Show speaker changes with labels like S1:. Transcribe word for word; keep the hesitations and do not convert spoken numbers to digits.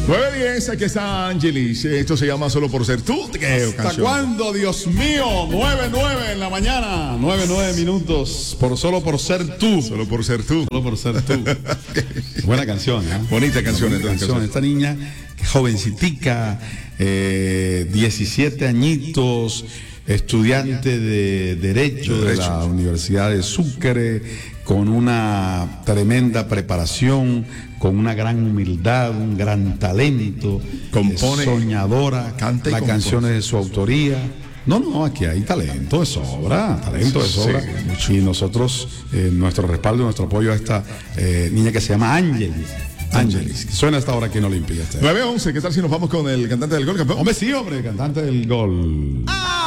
S1: nueve diez, aquí está Angelis. Esto se llama Solo por Ser Tú. ¿Qué
S2: ¿Hasta cuándo, Dios mío? nueve nueve en la mañana. nueve nueve minutos. Por Solo por Ser Tú.
S1: Solo por Ser Tú.
S2: Solo por Ser Tú. Buena canción, ¿eh?
S1: Bonita canción.
S2: Bonita canción. Esta niña, jovencitica, eh, diecisiete añitos, estudiante de Derecho de, Derecho. de la Universidad de Sucre, con una tremenda preparación, con una gran humildad, un gran talento,
S1: compone,
S2: soñadora,
S1: canta y
S2: las
S1: compone.
S2: Canciones de su autoría. No, no, aquí hay talento de sobra, talento de sobra. Sí, y nosotros, eh, nuestro respaldo, nuestro apoyo a esta eh, niña que se llama Angelis. Angelis, que suena hasta ahora aquí en Olimpia.
S1: nueve once, ¿qué tal si nos vamos con el cantante del gol, campeón?
S2: Hombre, sí, hombre, cantante del gol.